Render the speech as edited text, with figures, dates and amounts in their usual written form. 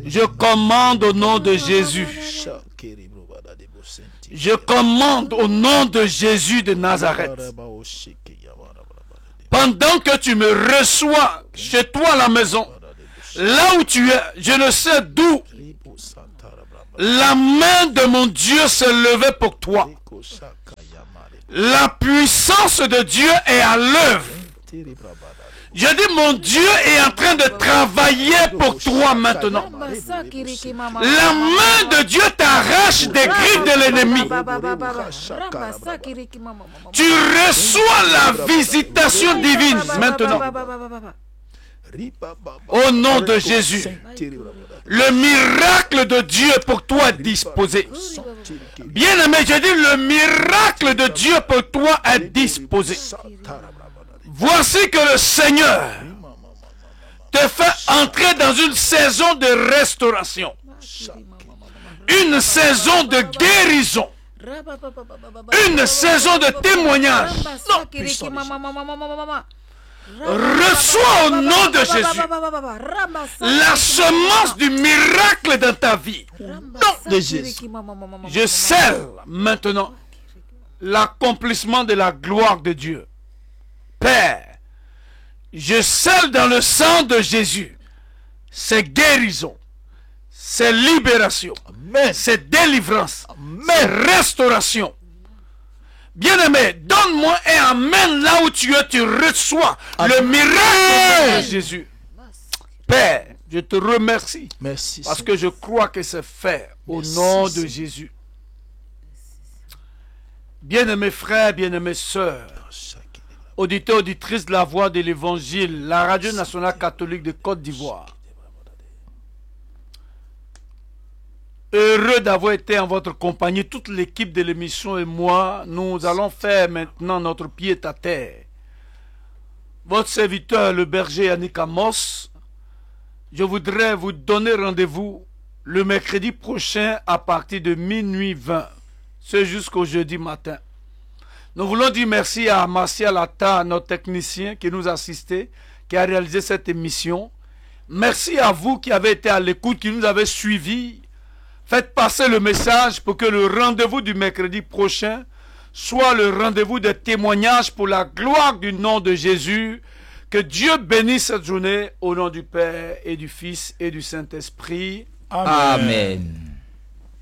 Je commande au nom de Jésus. Je commande au nom de Jésus de Nazareth. Pendant que tu me reçois chez toi à la maison, là où tu es, je ne sais d'où la main de mon Dieu s'est levée pour toi. La puissance de Dieu est à l'œuvre. Je dis, mon Dieu est en train de travailler pour toi maintenant. La main de Dieu t'arrache des griffes de l'ennemi. Tu reçois la visitation divine maintenant. Au nom de Jésus, le miracle de Dieu pour toi est disposé. Bien-aimé, je dis, le miracle de Dieu pour toi est disposé. Voici que le Seigneur te fait entrer dans une saison de restauration. Une saison de guérison. Une saison de témoignage. Non, reçois au nom de Jésus la semence du miracle dans ta vie. Non, de Jésus. Je scelle maintenant l'accomplissement de la gloire de Dieu. Père, je scelle dans le sang de Jésus ces guérisons, ces libérations, ces délivrances, ces restaurations. Bien-aimé, donne-moi un amen là où tu es, tu reçois le miracle de Jésus. Père, je te remercie. Merci, parce que je crois que c'est fait au nom de Jésus. Bien-aimés frères, bien-aimées sœurs, auditeurs, auditrices de la voix de l'évangile, la radio nationale catholique de Côte d'Ivoire. Heureux d'avoir été en votre compagnie, toute l'équipe de l'émission et moi. Nous allons faire maintenant notre pied à terre. Votre serviteur, le berger Yannick Amos, je voudrais vous donner rendez-vous le mercredi prochain à partir de minuit 20. C'est jusqu'au jeudi matin. Nous voulons dire merci à Martial Atta, notre technicien qui nous a assisté, qui a réalisé cette émission. Merci à vous qui avez été à l'écoute, qui nous avez suivis. Faites passer le message pour que le rendez-vous du mercredi prochain soit le rendez-vous de témoignage pour la gloire du nom de Jésus. Que Dieu bénisse cette journée au nom du Père et du Fils et du Saint-Esprit. Amen. Amen.